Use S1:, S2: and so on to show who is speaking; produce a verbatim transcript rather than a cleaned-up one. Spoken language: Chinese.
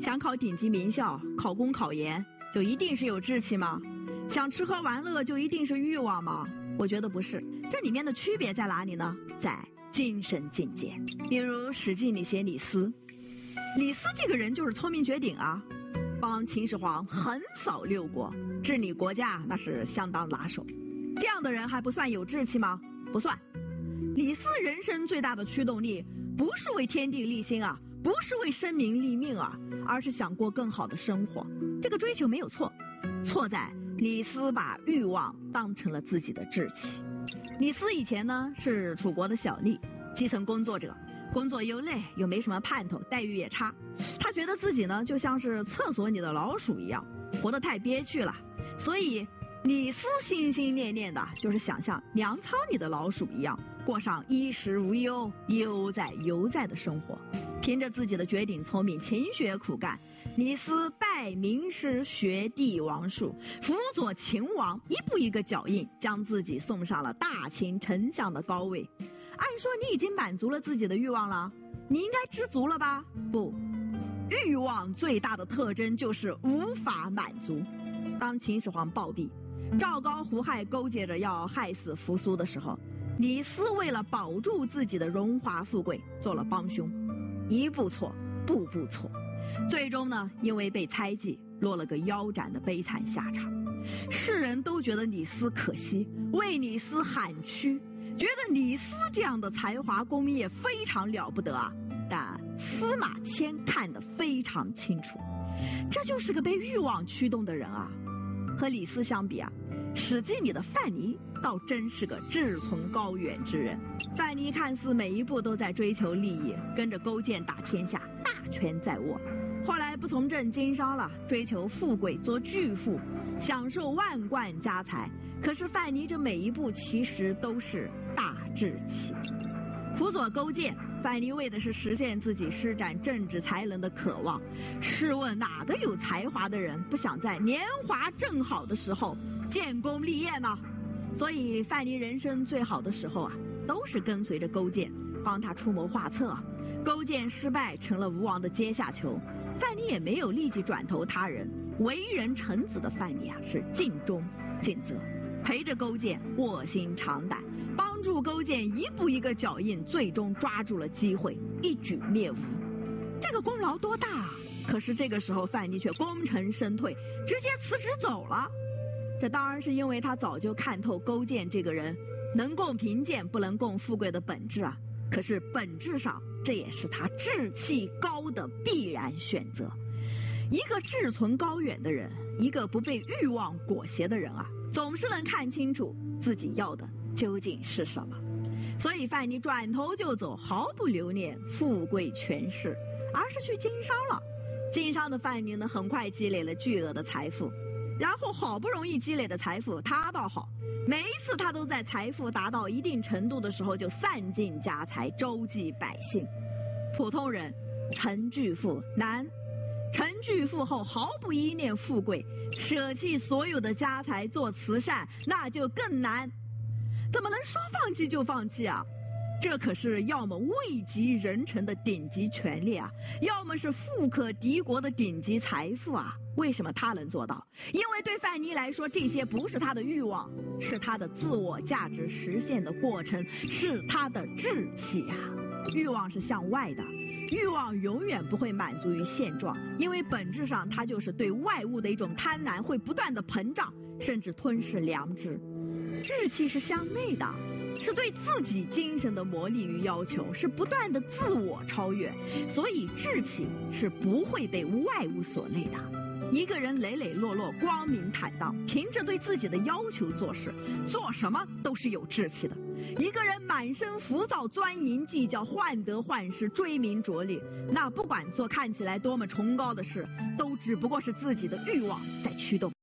S1: 想考顶级名校，考公考研，就一定是有志气吗？想吃喝玩乐就一定是欲望吗？我觉得不是，这里面的区别在哪里呢？在精神境界。比如《史记》里写李斯，李斯这个人就是聪明绝顶啊，帮秦始皇横扫六国，治理国家那是相当拿手。这样的人还不算有志气吗？不算。李斯人生最大的驱动力不是为天地立心啊，不是为生民立命啊，而是想过更好的生活。这个追求没有错，错在李斯把欲望当成了自己的志气。李斯以前呢是楚国的小吏，基层工作者，工作又累又没什么盼头，待遇也差。他觉得自己呢就像是厕所里的老鼠一样，活得太憋屈了。所以李斯心心念念的就是想像粮仓里的老鼠一样，过上衣食无忧、悠哉悠哉的生活。凭着自己的绝顶聪明，勤学苦干，李斯拜名师，学帝王术，辅佐秦王，一步一个脚印，将自己送上了大秦丞相的高位。按说你已经满足了自己的欲望了，你应该知足了吧？不，欲望最大的特征就是无法满足。当秦始皇暴毙，赵高、胡亥勾结着要害死扶苏的时候，李斯为了保住自己的荣华富贵，做了帮凶，一步错，步步错，最终呢，因为被猜忌，落了个腰斩的悲惨下场。世人都觉得李斯可惜，为李斯喊屈，觉得李斯这样的才华功业非常了不得啊。但司马迁看得非常清楚，这就是个被欲望驱动的人啊。和李斯相比啊，《史记》里的范蠡倒真是个志存高远之人。范蠡看似每一步都在追求利益，跟着勾践打天下，大权在握。后来不从政经商了，追求富贵，做巨富，享受万贯家财。可是范蠡这每一步其实都是大志气。辅佐勾践，范蠡为的是实现自己施展政治才能的渴望。试问哪个有才华的人不想在年华正好的时候建功立业呢？所以范蠡人生最好的时候啊，都是跟随着勾践，帮他出谋划策。勾践失败成了吴王的阶下囚，范蠡也没有立即转投他人。为人臣子的范蠡啊，是尽忠尽责，陪着勾践卧薪尝胆，帮助勾践一步一个脚印，最终抓住了机会，一举灭吴。这个功劳多大啊！可是这个时候范蠡却功成身退，直接辞职走了。这当然是因为他早就看透勾践这个人能共贫贱不能共富贵的本质啊。可是本质上这也是他志气高的必然选择。一个志存高远的人，一个不被欲望裹挟的人啊，总是能看清楚自己要的究竟是什么。所以范蠡转头就走，毫不留恋富贵权势，而是去经商了。经商的范蠡呢，很快积累了巨额的财富，然后好不容易积累的财富他倒好，每一次他都在财富达到一定程度的时候就散尽家财，周济百姓。普通人成巨富难，成巨富后毫不依恋富贵，舍弃所有的家财做慈善，那就更难。怎么能说放弃就放弃啊？这可是要么位极人臣的顶级权力啊，要么是富可敌国的顶级财富啊。为什么他能做到？因为对范蠡来说，这些不是他的欲望，是他的自我价值实现的过程，是他的志气啊。欲望是向外的，欲望永远不会满足于现状，因为本质上它就是对外物的一种贪婪，会不断的膨胀，甚至吞噬良知。志气是向内的，是对自己精神的磨砺与要求，是不断的自我超越，所以志气是不会被外物所累的。一个人磊磊落落、光明坦荡，凭着对自己的要求做事，做什么都是有志气的。一个人满身浮躁、钻营计较、患得患失、追名逐利，那不管做看起来多么崇高的事，都只不过是自己的欲望在驱动。